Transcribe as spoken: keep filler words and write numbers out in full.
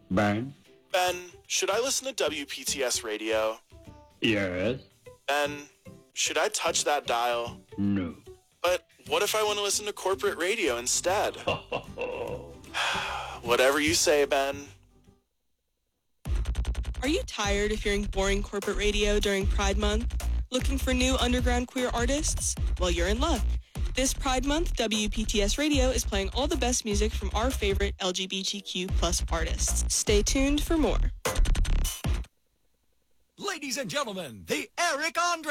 Ben? Ben, should I listen to W P T S radio? Yes. Ben, should I touch that dial? No. But what if I want to listen to corporate radio instead? Whatever you say, Ben. Are you tired of hearing boring corporate radio during Pride Month? Looking for new underground queer artists? Well, you're in luck. This Pride Month, W P T S Radio is playing all the best music from our favorite L G B T Q plus artists. Stay tuned for more. Ladies and gentlemen, the Eric Andre